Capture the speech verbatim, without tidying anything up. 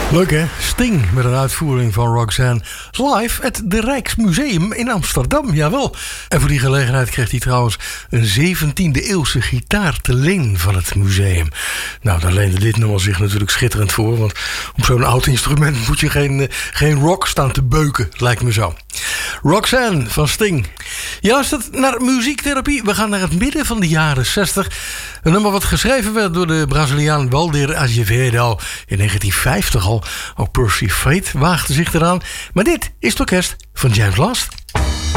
Leuk hè? Sting met een uitvoering van Roxanne live at de Rijksmuseum in Amsterdam, jawel. En voor die gelegenheid kreeg hij trouwens een zeventiende eeuwse gitaar te leen van het museum. Nou, daar leende dit nummer zich natuurlijk schitterend voor, want op zo'n oud instrument moet je geen, uh, geen rock staan te beuken, lijkt me zo. Roxanne van Sting. Je luistert naar muziektherapie. We gaan naar het midden van de jaren zestig. Een nummer wat geschreven werd door de Braziliaan Waldir Azevedo in negentien vijftig al. Ook Percy Faith waagde zich eraan. Maar dit is het orkest van James Last.